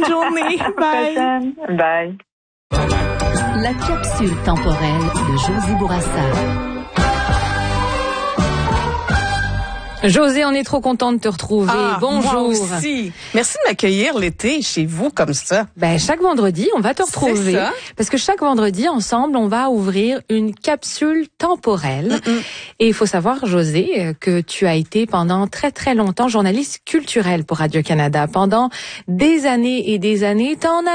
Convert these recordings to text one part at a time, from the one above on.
Bonne journée. Bye. Bye. La capsule temporelle de Josée Bourassa. Josée, on est trop contente de te retrouver. Bonjour. Moi aussi. Merci de m'accueillir l'été chez vous comme ça. Ben, chaque vendredi, on va te retrouver. Parce que chaque vendredi, ensemble, on va ouvrir une capsule temporelle. Et il faut savoir, Josée, que tu as été pendant très, très longtemps journaliste culturelle pour Radio-Canada. Pendant des années et des années, t'en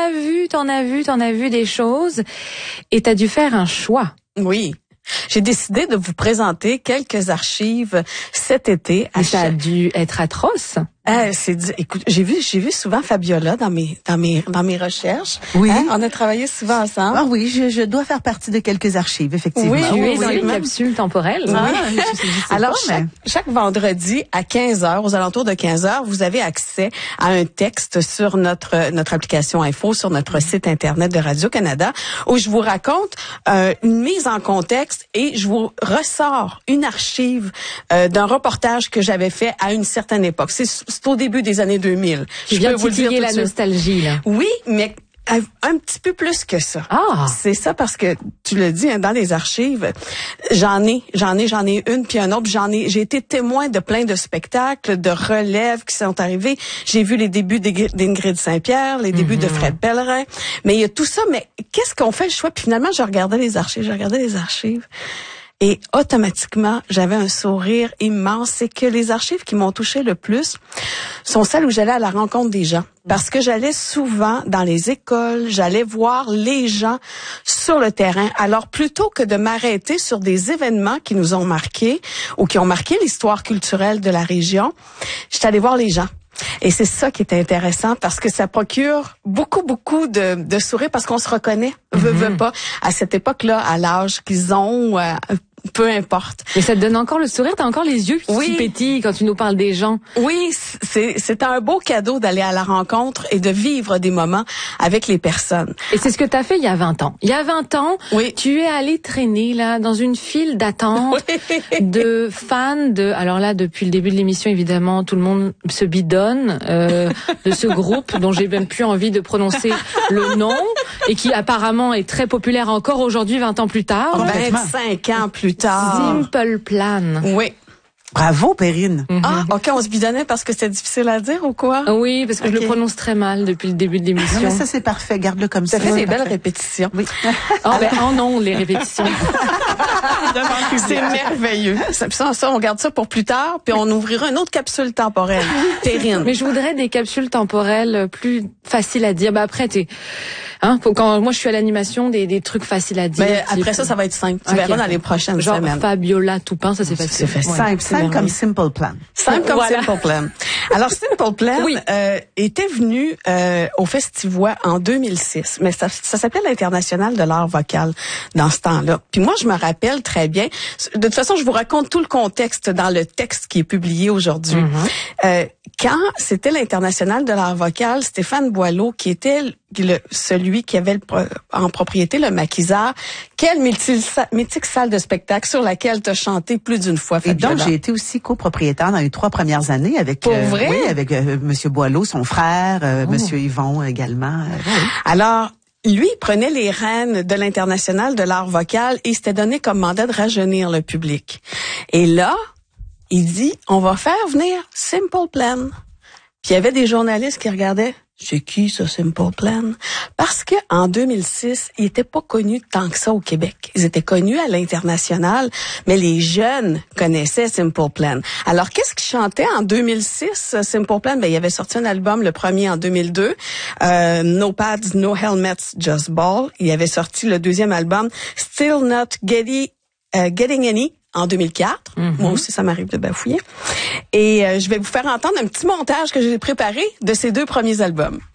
as vu des choses. Et t'as dû faire un choix. Oui. J'ai décidé de vous présenter quelques archives cet été. Et ça a dû être atroce. Écoute, j'ai vu souvent Fabiola dans mes recherches. Oui. Hein? On a travaillé souvent ensemble. Ah oui, je dois faire partie de quelques archives, effectivement. Oui, tu es dans les capsules temporelles. Oui. Alors, chaque vendredi à 15h, aux alentours de 15h, vous avez accès à un texte sur notre application Info, sur notre site Internet de Radio-Canada, où je vous raconte une mise en contexte et je vous ressors une archive d'un reportage que j'avais fait à une certaine époque. C'est au début des années 2000. Je viens de titiller la nostalgie, là. Oui, mais un petit peu plus que ça. C'est ça parce que tu le dis dans les archives, j'en ai une puis un autre, j'ai été témoin de plein de spectacles, de relèves qui sont arrivés. J'ai vu les débuts d'Ingrid Saint-Pierre, les débuts de Fred Pellerin, mais il y a tout ça, mais qu'est-ce qu'on fait le choix? Puis finalement, je regardais les archives. Et automatiquement, j'avais un sourire immense. C'est que les archives qui m'ont touché le plus sont celles où j'allais à la rencontre des gens. Parce que j'allais souvent dans les écoles, j'allais voir les gens sur le terrain. Alors, plutôt que de m'arrêter sur des événements qui nous ont marqués ou qui ont marqué l'histoire culturelle de la région, j'étais allée voir les gens. Et c'est ça qui est intéressant parce que ça procure beaucoup de sourires parce qu'on se reconnaît, veut pas, à cette époque-là, à l'âge qu'ils ont, peu importe. Mais ça te donne encore le sourire, t'as encore les yeux qui pétillent quand tu nous parles des gens. Oui, c'est un beau cadeau d'aller à la rencontre et de vivre des moments avec les personnes. Et c'est ce que t'as fait il y a 20 ans. Il y a 20 ans, tu es allé traîner là dans une file d'attente de fans de... Alors là, depuis le début de l'émission, évidemment, tout le monde se bidonne de ce groupe dont j'ai même plus envie de prononcer le nom et qui apparemment est très populaire encore aujourd'hui, 20 ans plus tard. 25 ans plus tard. Simple Plan. Oui. Bravo, Perrine. OK, on se bidonnait parce que c'était difficile à dire ou quoi? Oui, parce que je le prononce très mal depuis le début de l'émission. Mais ça, c'est parfait. Garde-le comme ça. Ça fait des belles répétitions. Oui. Non, les répétitions. C'est merveilleux. Ça, on garde ça pour plus tard, puis on ouvrira une autre capsule temporelle. Perrine. Mais je voudrais des capsules temporelles plus faciles à dire. Après, quand moi je suis à l'animation, des trucs faciles à dire. Mais après ça va être simple. Tu verras dans les prochaines semaines. Genre Fabiola Toupin, ça c'est facile. C'est simple comme Simple Plan. Simple comme Simple Plan. Alors Simple Plan était venu au Festivois en 2006, mais ça s'appelait l'International de l'art vocal dans ce temps-là. Puis moi je me rappelle très bien. De toute façon, je vous raconte tout le contexte dans le texte qui est publié aujourd'hui. Quand c'était l'International de l'art vocal, Stéphane Boileau, qui était celui qui avait en propriété le Maquisard, quelle mythique salle de spectacle sur laquelle tu as chanté plus d'une fois, Fabiola. Et donc, j'ai été aussi copropriétaire dans les 3 premières années avec avec Monsieur Boileau, son frère, Monsieur Yvon également. Alors, lui, il prenait les rênes de l'International de l'art vocal et il s'était donné comme mandat de rajeunir le public. Et là, il dit, on va faire venir Simple Plan. Puis il y avait des journalistes qui regardaient, c'est qui ça, Simple Plan? Parce que en 2006, ils étaient pas connus tant que ça au Québec. Ils étaient connus à l'international, mais les jeunes connaissaient Simple Plan. Alors, qu'est-ce qu'ils chantaient en 2006, Simple Plan? Ben, il avait sorti un album, le premier en 2002, No Pads, No Helmets, Just Ball. Il avait sorti le deuxième album, Still Not Getting Any, en 2004. Moi aussi, ça m'arrive de bafouiller. Et je vais vous faire entendre un petit montage que j'ai préparé de ces 2 premiers albums.